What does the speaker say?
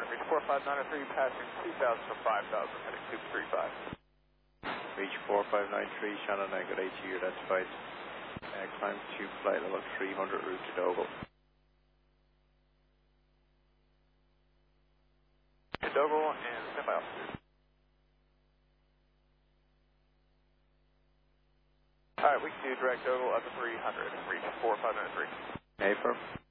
Reach 4593, passing 2000 to 5000, heading 235. Reach 4593, Shannon, I got ATU identified. Climb to flight level 300, route to Dogle. To Dogle and stand by altitude. Alright, we can do direct Dogle up to 300, reach 4593. Affirm.